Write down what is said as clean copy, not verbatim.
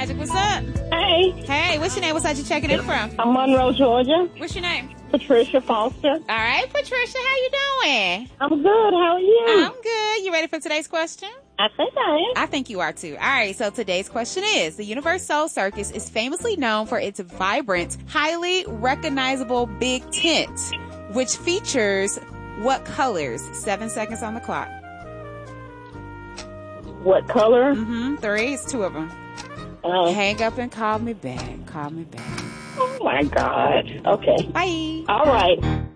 Magic, what's up? Hey. Hey, what's your name? What's that you checking in from? I'm Monroe, Georgia. What's your name? Patricia Foster. All right, Patricia, how you doing? I'm good. How are you? I'm good. You ready for today's question? I think I am. I think you are too. All right, so today's question is, the Universal Circus is famously known for its vibrant, highly recognizable big tent, which features what colors? 7 seconds on the clock. What color? 3, it's 2 of them. Hang up and call me back. Call me back. Oh, my God. Okay. Bye. All right.